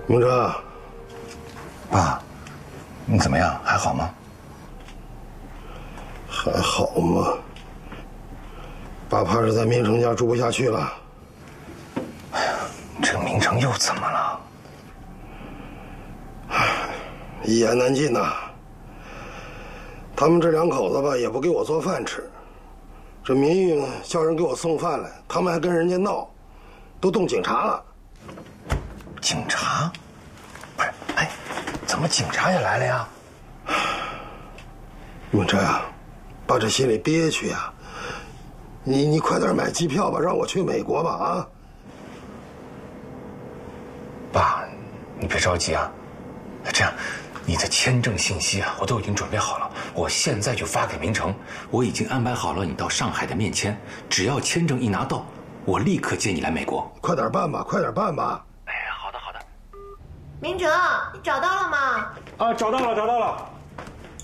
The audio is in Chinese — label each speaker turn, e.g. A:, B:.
A: 明哲，
B: 爸，你怎么样？还好吗？
A: 还好吗？爸怕是在明成家住不下去了。
B: 哎呀，这明成又怎么了？
A: 一言难尽呐。他们这两口子吧，也不给我做饭吃。这明玉呢，叫人给我送饭来，他们还跟人家闹，都动警察了。
B: 警察？不是，哎，怎么警察也来了呀？
A: 明哲呀，爸这心里憋屈呀。你快点买机票吧，让我去美国吧啊！
B: 爸，你别着急啊。这样，你的签证信息啊，我都已经准备好了，我现在就发给明成。我已经安排好了你到上海的面签，只要签证一拿到，我立刻接你来美国。
A: 快点办吧，快点办吧！
B: 哎，好的好的。
C: 明哲，你找到了吗？
D: 啊，找到了，找到了。